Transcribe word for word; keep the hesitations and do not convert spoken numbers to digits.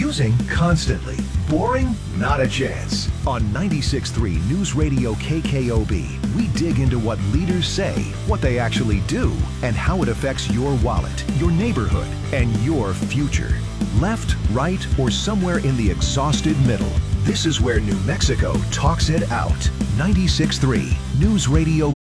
Confusing constantly. Boring? Not a chance. On ninety-six point three News Radio K K O B, we dig into what leaders say, what they actually do, and how it affects your wallet, your neighborhood, and your future. Left, right, or somewhere in the exhausted middle. This is where New Mexico talks it out. ninety-six point three News Radio